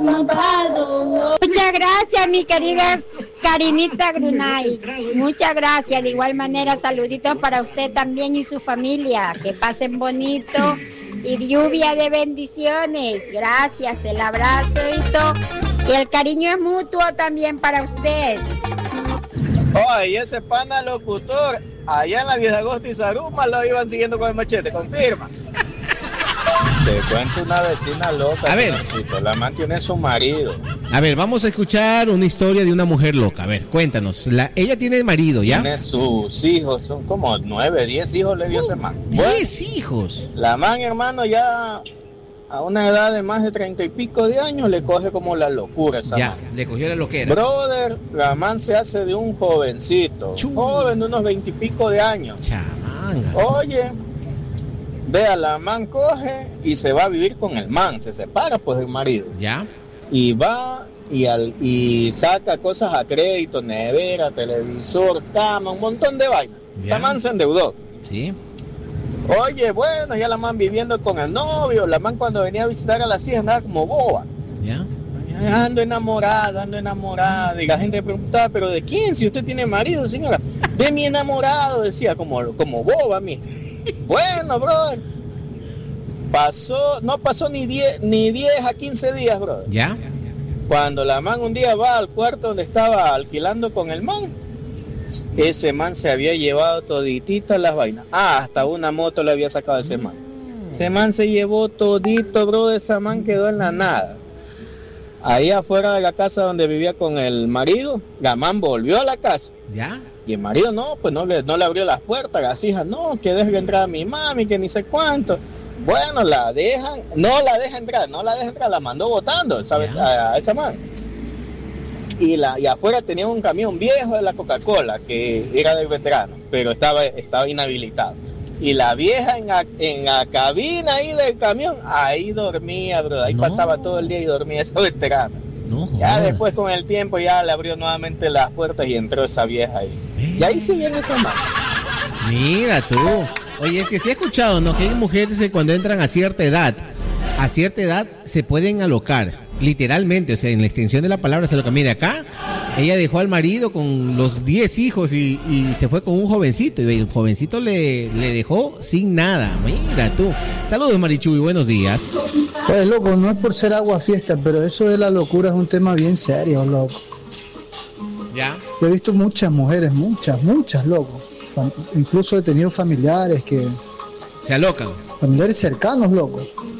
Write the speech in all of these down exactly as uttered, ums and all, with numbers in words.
Muchas gracias, mi querida Karinita Grunay. Muchas gracias. De igual manera, saluditos para usted también y su familia. Que pasen bonito y lluvia de bendiciones. Gracias, el abrazo y todo. Y el cariño es mutuo también para usted. Oh, y ese pana locutor, allá en la diez de agosto y Zaruma lo iban siguiendo con el machete, confirma. Te cuento una vecina loca. A ver. La man tiene su marido. A ver, vamos a escuchar una historia de una mujer loca. A ver, cuéntanos. La, ella tiene marido, ¿ya? Tiene sus hijos, son como nueve, diez hijos le dio uh, ese man. Diez bueno, hijos. La man, hermano, ya a una edad de más de treinta y pico de años le coge como la locura esa ya, man. Le cogió la loquera. Brother, la man se hace de un jovencito. Chum. Joven de unos veintipico de años. Chamanga. Oye, vea, la man coge y se va a vivir con el man, se separa pues del marido. Ya. Y va y, al, y saca cosas a crédito, nevera, televisor, cama, un montón de vainas. Esa man se endeudó. Sí. Oye, bueno, ya la man viviendo con el novio, la man cuando venía a visitar a las hijas andaba como boba. Ya. Ando enamorada, ando enamorada. Y la gente preguntaba, ¿pero de quién? Si usted tiene marido, señora. De mi enamorado, decía, como, como boba a mí. Bueno, brother. Pasó, no pasó ni diez ni diez a quince días, brother. ¿Ya? Cuando la man un día va al cuarto donde estaba alquilando con el man, ese man se había llevado todititas las vainas. Ah, hasta una moto le había sacado a ese man. Ese man se llevó todito, brother. Esa man quedó en la nada. Ahí afuera de la casa donde vivía con el marido, la man volvió a la casa. ¿Ya? Y el marido no, pues no le, no le abrió las puertas. Las hijas, no, que deje entrar a mi mami, que ni sé cuánto. Bueno, la dejan, no la deja entrar, no la deja entrar, la mandó botando, ¿sabes? A, a esa man. Y, la, y afuera tenía un camión viejo de la Coca-Cola, que era del veterano, pero estaba, estaba inhabilitado. Y la vieja en la, en la cabina ahí del camión, ahí dormía, bro, ahí no. Pasaba todo el día y dormía ese veterano. No, ya después con el tiempo ya le abrió nuevamente las puertas y entró esa vieja ahí. ¿Eh? Y ahí siguen esos más. Mira tú. Oye, es que sí he escuchado, ¿no? Que hay mujeres que cuando entran a cierta edad, a cierta edad se pueden alocar, literalmente, o sea, en la extensión de la palabra se alocan. Mire, acá ella dejó al marido con los diez hijos y, y se fue con un jovencito, y el jovencito le, le dejó sin nada. Mira tú. Saludos, Marichuy, buenos días. Pues, loco, no es por ser agua fiesta, pero eso de la locura es un tema bien serio, loco. ¿Ya? Yo he visto muchas mujeres, muchas, muchas, loco. Incluso he tenido familiares que... Se alocan. Familiares cercanos, loco.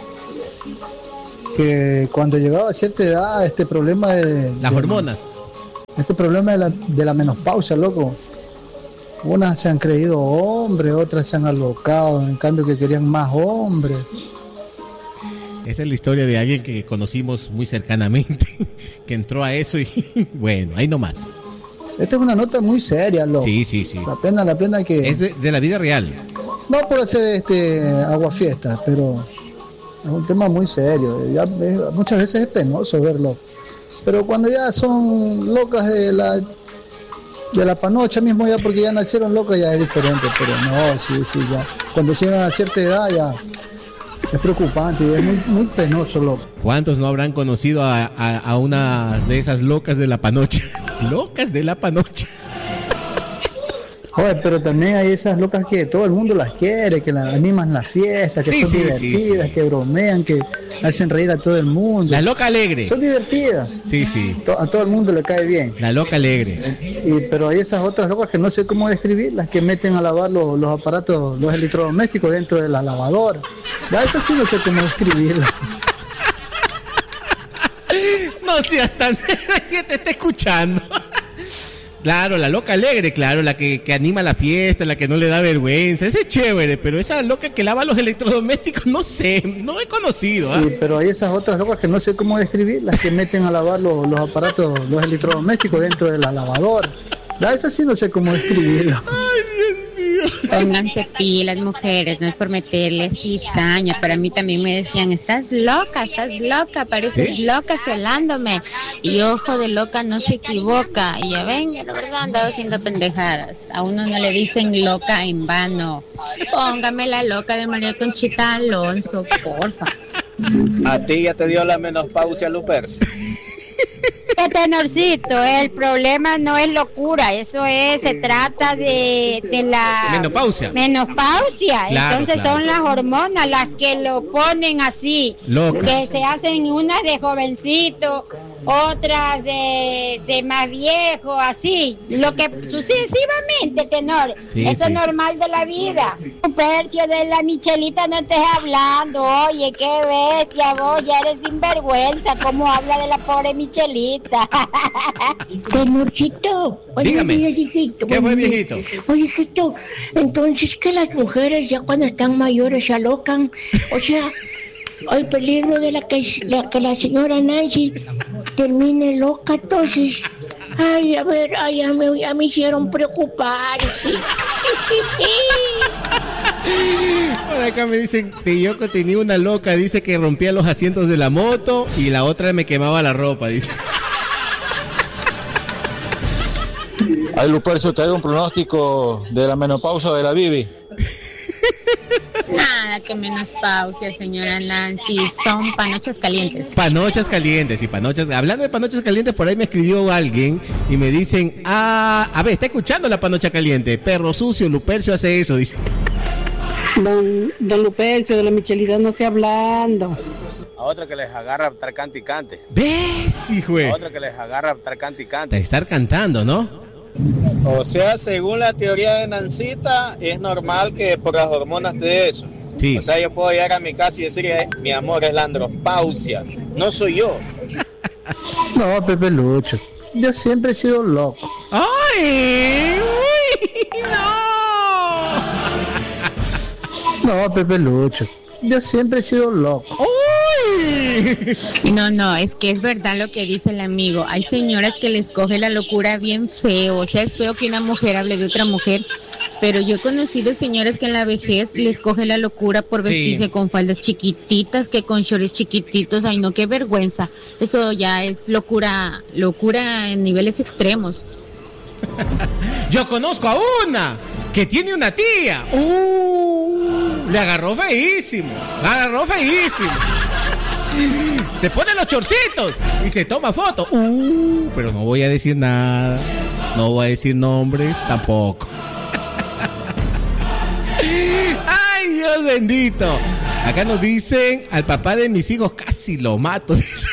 Que cuando llegaba a cierta edad, este problema de... Las de, hormonas. Este problema de la, de la menopausia, loco. Unas se han creído hombres, otras se han alocado, en cambio que querían más hombres. Esa es la historia de alguien que conocimos muy cercanamente, que entró a eso y bueno, ahí nomás. Esta es una nota muy seria, loco. Sí, sí, sí. La pena, la pena que... Es de, de la vida real. No por hacer este aguafiestas, pero es un tema muy serio. Ya es, muchas veces es penoso verlo. Pero cuando ya son locas de la de la panocha mismo, ya porque ya nacieron locas, ya es diferente. Pero no, sí, sí, ya. Cuando llegan a cierta edad ya es preocupante y es muy, muy penoso, loco. ¿Cuántos no habrán conocido a, a, a una de esas locas de la panocha? Locas de la panocha. Joder, pero también hay esas locas que todo el mundo las quiere, que las animan las fiestas, que sí, son sí, divertidas, sí, sí. que bromean, que hacen reír a todo el mundo. La loca alegre. Son divertidas. Sí, sí. A todo el mundo le cae bien. La loca alegre. Y, pero hay esas otras locas que no sé cómo describirlas, que meten a lavar los, los aparatos, los electrodomésticos dentro de la lavadora. Ya esas sí no sé cómo describirlas. No seas tan... que te está escuchando. Claro, la loca alegre, claro, la que, que anima la fiesta, la que no le da vergüenza, esa es chévere, pero esa loca que lava los electrodomésticos, no sé, no he conocido. ¿eh? Sí, pero hay esas otras locas que no sé cómo describirlas, que meten a lavar los, los aparatos, los electrodomésticos dentro de la lavadora. Ya esas sí no sé cómo describirlas. Ay, Dios mío. Pónganse pilas, mujeres, no es por meterle cizaña. Para mí también me decían, estás loca, estás loca, pareces ¿sí? loca celándome. Y ojo de loca no se equivoca. Y ya ven, la verdad han andado haciendo pendejadas. A uno no le dicen loca en vano. Póngame la loca de María Conchita Alonso, porfa. A ti ya te dio la menopausia, Lupercio. ¿Qué, Tenorcito? El problema no es locura, eso es, se trata de, de la menopausia. Menopausia. Claro, Entonces claro. son las hormonas las que lo ponen así, Locas. que se hacen unas de jovencito, otras de, de más viejo, así, lo que sucesivamente, Tenor. Sí, Eso sí. es normal de la vida. Percio de la Michelita, no estés hablando, oye, qué bestia, vos ya eres sinvergüenza, cómo habla de la pobre Michelita. Tenorcito, Dígame. buenos días, hijito. ¿Qué fue, buenos días. viejito? Oye, hijito, entonces que las mujeres ya cuando están mayores se alocan, o sea, hay peligro de la que la, que la señora Nancy termine loca, entonces, ay, a ver, ay, ya me, ya me hicieron preocupar. Por acá me dicen que yo que tenía una loca, dice que rompía los asientos de la moto y la otra me quemaba la ropa, dice. Ay, Lupercio, te doy un pronóstico de la menopausia de la Bibi. Nada que menopausia, señora Nancy, son panochas calientes. Panochas calientes y panochas. Hablando de panochas calientes, por ahí me escribió alguien y me dicen, ah, a ver, está escuchando la panocha caliente. Perro sucio, Lupercio hace eso, dice. Don, don Lupercio, de la Michelita no sé hablando. A otra que les agarra estar cante y cante. ¿Ves, hijo? A otra que les agarra estar cante y cante. De estar cantando, ¿no? O sea, según la teoría de Nancita, es normal que por las hormonas de eso. Sí. O sea, yo puedo llegar a mi casa y decirle, mi amor, es la andropausia. No soy yo. No, Pepe Lucho, yo siempre he sido loco. ¡Ay! ¡Uy! ¡No! No, Pepe Lucho, yo siempre he sido loco. ¡Uy! No, no, es que es verdad lo que dice el amigo. Hay señoras que les coge la locura bien feo. O sea, es feo que una mujer hable de otra mujer. Pero yo he conocido señoras que en la vejez les coge la locura por vestirse Sí. con faldas chiquititas, que con shorts chiquititos. Ay, no, qué vergüenza. Eso ya es locura, locura en niveles extremos. Yo conozco a una que tiene una tía. ¡Uh! Le agarró feísimo. Le agarró feísimo. Se pone los chorcitos y se toma foto. ¡Uh! Pero no voy a decir nada. No voy a decir nombres tampoco. ¡Ay, Dios bendito! Acá nos dicen, al papá de mis hijos casi lo mato, dice.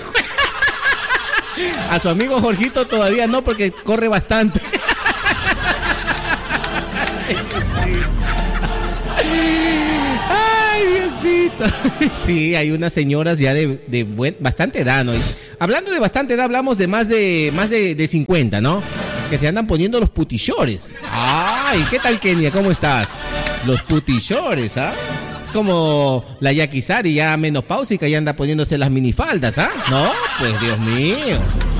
A su amigo Jorgito todavía no, porque corre bastante. Ay, Diosito. Sí, hay unas señoras ya de, de buen, bastante edad, ¿no? Y hablando de bastante edad, hablamos de más de más de, de cincuenta, ¿no? Que se andan poniendo los putillores. Ay, ¿qué tal, Kenia? ¿Cómo estás? Los putillores, ¿ah? Es como la Yaquisari ya menopáusica y anda poniéndose las minifaldas, ¿ah? No, pues Dios mío.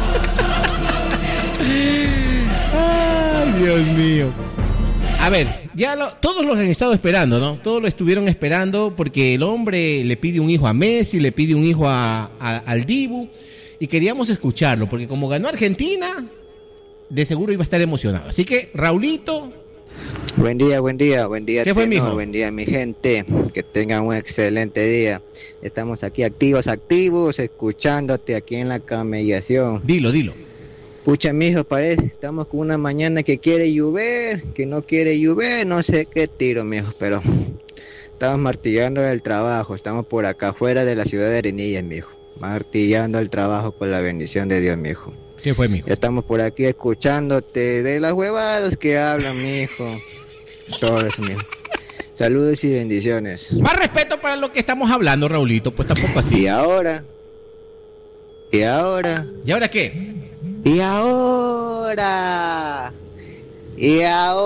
Ay, Dios mío. A ver, ya lo, todos los han estado esperando, ¿no? Todos lo estuvieron esperando porque el hombre le pide un hijo a Messi, le pide un hijo a, a, al Dibu y queríamos escucharlo porque como ganó Argentina, de seguro iba a estar emocionado. Así que, Raulito. Buen día, buen día, buen día. ¿Qué fue, Tenor, mijo? buen día, mi gente. Que tengan un excelente día. Estamos aquí activos, activos, escuchándote aquí en la camellación. Dilo, dilo. Pucha, mijo, parece, estamos con una mañana que quiere llover, que no quiere llover, no sé qué tiro, mijo, pero estamos martillando el trabajo, estamos por acá afuera de la ciudad de Arenillas, mijo, martillando el trabajo con la bendición de Dios, mijo. ¿Qué fue, mijo? Estamos por aquí escuchándote de las huevadas que hablan, mijo. Todo eso, mijo. Saludos y bendiciones. Más respeto para lo que estamos hablando, Raulito, pues tampoco así. Y ahora, y ahora, ¿Y ahora qué? y ahora, y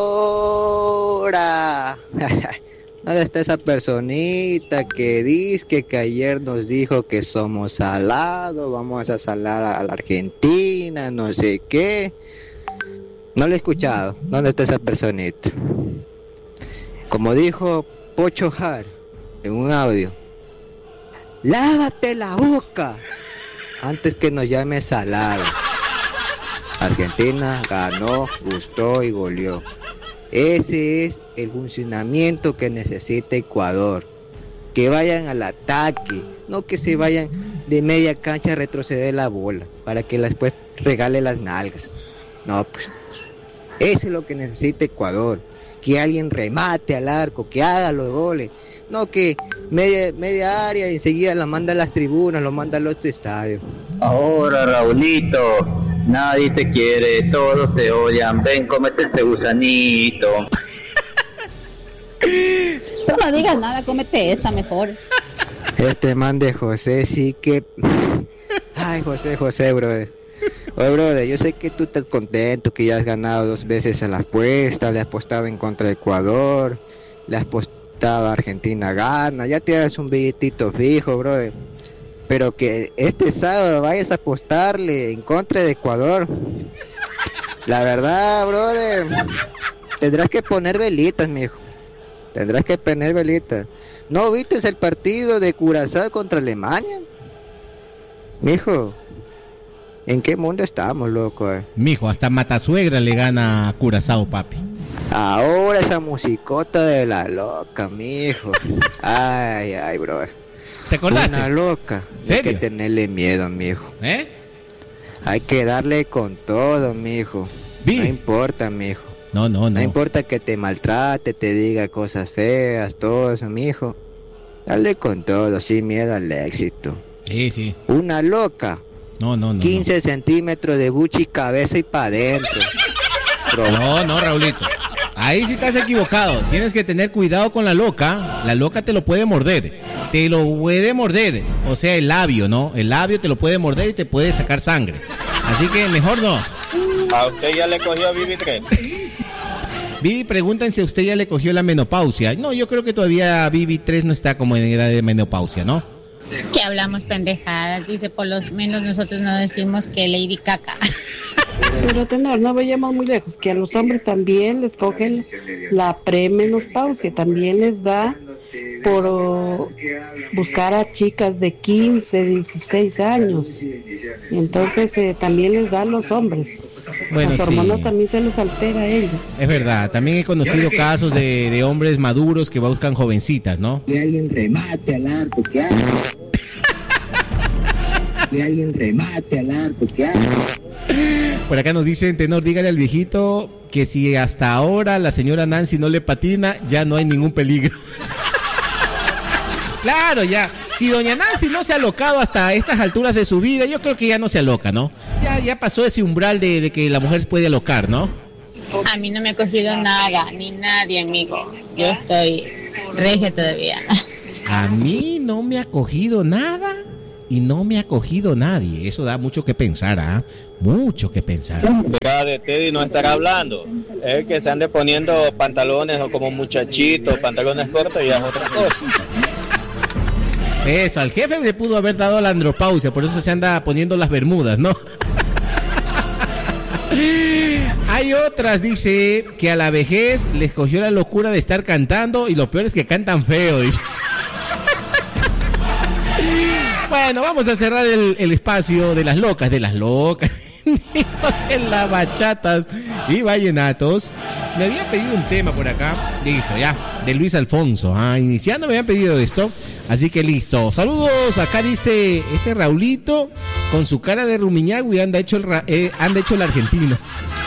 ahora. ¿Dónde está esa personita que dice que, que ayer nos dijo que somos salados, vamos a salar a la Argentina, no sé qué? No lo he escuchado. ¿Dónde está esa personita? Como dijo Pocho Har en un audio, lávate la boca antes que nos llame salado. Argentina ganó, gustó y goleó. Ese es el funcionamiento que necesita Ecuador. que vayan al ataque, no que se vayan de media cancha a retroceder la bola para que después regale las nalgas. No, pues eso es lo que necesita Ecuador, que alguien remate al arco, que haga los goles, no que media, media área y enseguida la manda a las tribunas, lo manda al otro estadio. Ahora, Raulito, nadie te quiere, todos te odian, ven, cómete este gusanito. Tú no digas nada, cómete esta mejor. Este man de José sí que... Ay, José, José, brother. Oye, brother, yo sé que tú estás contento, que ya has ganado dos veces a la apuesta, le has apostado en contra de Ecuador, le has apostado a Argentina gana, ya tienes un billetito fijo, brother. Pero que este sábado vayas a apostarle en contra de Ecuador. La verdad, brother, tendrás que poner velitas, mijo. Tendrás que poner velitas. ¿No viste el partido de Curazao contra Alemania? Mijo, ¿en qué mundo estamos, loco? Eh? Mijo, hasta Matasuegra le gana a Curazao, papi. Ahora esa musicota de la loca, mijo. Ay, ay, bro. ¿Te acordaste? Una loca. ¿Serio? Hay que tenerle miedo, mijo. ¿Eh? Hay que darle con todo, mijo. ¿Vi? No importa, mijo. No, no, no. No importa que te maltrate, te diga cosas feas, todo eso, mijo. Dale con todo, sin miedo al éxito. Sí, sí. Una loca. No, no, no. quince no. centímetros de buchi, cabeza y pa' adentro. No, no, Raulito. Ahí sí estás equivocado. Tienes que tener cuidado con la loca. La loca te lo puede morder. Te lo puede morder. O sea, el labio, ¿no? El labio te lo puede morder y te puede sacar sangre. Así que mejor no. ¿A usted ya le cogió a Vivi tres? Vivi, preguntan si a usted ya le cogió la menopausia. No, yo creo que todavía Vivi tres no está como en edad de menopausia, ¿no? Que hablamos pendejadas, dice, por lo menos nosotros no decimos que Lady Caca. Pero tener, no vayamos muy lejos, que a los hombres también les cogen la premenopausia, también les da por uh, buscar a chicas de quince, dieciséis años. Y entonces eh, también les da a los hombres. Bueno, las hormonas sí. También se les altera a ellos. Es verdad, también he conocido casos de, de hombres maduros que buscan jovencitas, ¿no? Que alguien remate al arco, que haga. Que alguien remate al arco, que haga. Por acá nos dicen, Tenor, dígale al viejito que si hasta ahora la señora Nancy no le patina, ya no hay ningún peligro. Claro, ya. Si doña Nancy no se ha alocado hasta estas alturas de su vida, yo creo que ya no se aloca, ¿no? Ya, ya pasó ese umbral de, de que la mujer puede alocar, ¿no? A mí no me ha cogido nada, ni nadie, amigo. Yo estoy regia todavía. A mí no me ha cogido nada y no me ha cogido nadie. Eso da mucho que pensar, ¿ah? ¿eh? Mucho que pensar. Mira, de Teddy no estará hablando. Es el que se ande poniendo pantalones o como muchachitos, pantalones cortos y es otra cosa. Eso, al jefe le pudo haber dado la andropausia, por eso se anda poniendo las bermudas, ¿no? Hay otras, dice, que a la vejez les cogió la locura de estar cantando y lo peor es que cantan feo, dice. Bueno, vamos a cerrar el, el espacio de las locas, de las locas, de las bachatas y vallenatos. Me habían pedido un tema por acá, listo, ya, de Luis Alfonso, ah, iniciando me habían pedido esto, así que listo. Saludos, acá dice ese Raulito con su cara de rumiñagui anda hecho el, eh, anda hecho el argentino.